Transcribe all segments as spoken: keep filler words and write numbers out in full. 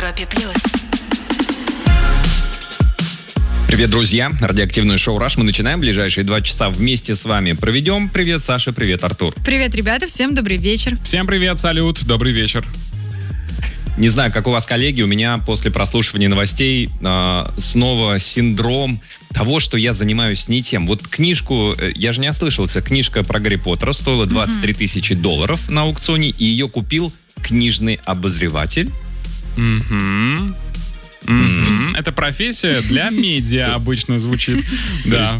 Европе плюс. Привет, друзья! Радиоактивное шоу «Раш» мы начинаем. Ближайшие два часа вместе с вами проведем. Привет, Саша, привет, Артур. Привет, ребята, всем добрый вечер. Всем привет, салют, добрый вечер. Не знаю, как у вас, коллеги, у меня после прослушивания новостей э, снова синдром того, что я занимаюсь не тем. Вот книжку, я же не ослышался, книжка про Гарри Поттера стоила двадцать три тысячи долларов на аукционе, и ее купил книжный обозреватель. Угу. Mm-hmm. Это профессия для медиа обычно звучит. Да.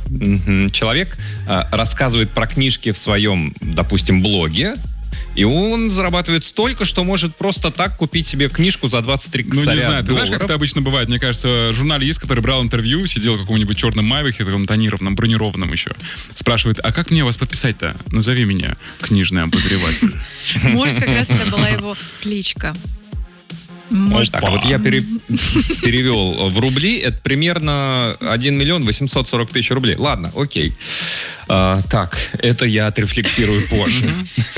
Человек рассказывает про книжки в своем, допустим, блоге, и он зарабатывает столько, что может просто так купить себе книжку за двадцать три косаря. Ну, не знаю, ты долларов. знаешь, как это обычно бывает? Мне кажется, журналист, который брал интервью, сидел в каком-нибудь черном майбахе, таком тонированном, бронированном еще, спрашивает, а как мне вас подписать-то? Назови меня книжный обозреватель. Может, как раз это была его кличка. Может, так, вот я пере, перевел в рубли, это примерно один миллион восемьсот сорок тысяч рублей. Ладно, окей. А, так, это я отрефлексирую позже.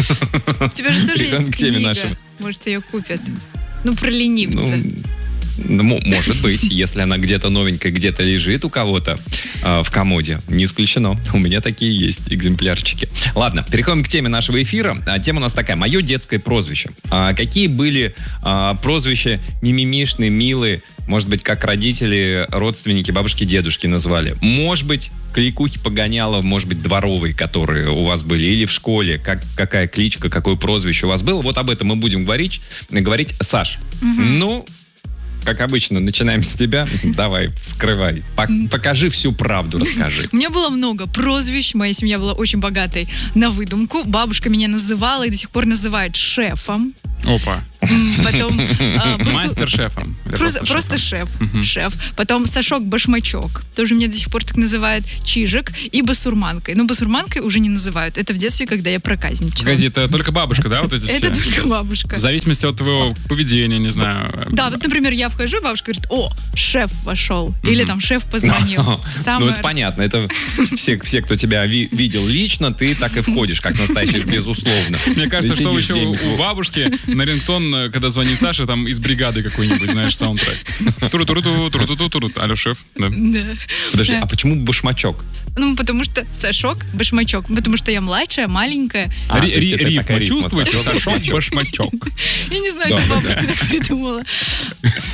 У тебя же тоже есть книга. Может, ее купят. Ну, про ленивца. Ну, может быть, если она где-то новенькая, где-то лежит у кого-то э, в комоде. Не исключено. У меня такие есть экземплярчики. Ладно, переходим к теме нашего эфира. А, тема у нас такая. Мое детское прозвище. А, какие были а, прозвища мимимишные, милые? Может быть, как родители, родственники, бабушки, дедушки назвали? Может быть, кликухи погоняла, может быть, дворовые, которые у вас были, или в школе. Как, какая кличка, какое прозвище у вас было? Вот об этом мы будем говорить. говорить. Саш, угу. ну... Как обычно, начинаем с тебя. Давай, скрывай. Покажи всю правду, расскажи. У меня было много прозвищ. Моя семья была очень богатой на выдумку. Бабушка меня называла и до сих пор называет шефом. Опа. Потом... а, басу... Мастер-шефом. Просто, просто шеф. Uh-huh. Шеф. Потом Сашок-башмачок. Тоже меня до сих пор так называют. Чижик. И басурманкой. Но басурманкой уже не называют. Это в детстве, когда я проказничала. Погоди, это только бабушка, да? Вот эти это все? только бабушка. В зависимости от твоего поведения, не знаю. Да, вот, например, я вхожу, бабушка говорит, о, шеф вошел. Uh-huh. Или там шеф позвонил. Ну, это понятно. Это все, все, кто тебя ви- видел лично, ты так и входишь, как настоящий, безусловно. Мне кажется, что еще у бабушки на рингтон, когда звонит Саша, там из бригады какой-нибудь, знаешь, саундтрек. Туру-туру-туру, туру-туру-туру. Алло, шеф. Да. Да. Подожди, да. А почему башмачок? Ну, потому что Сашок, башмачок. Потому что я младшая, маленькая. А, Ри- ри- рифма, рифма, чувствуете? Сашок, башмачок. Я не знаю, как бабушка так придумала.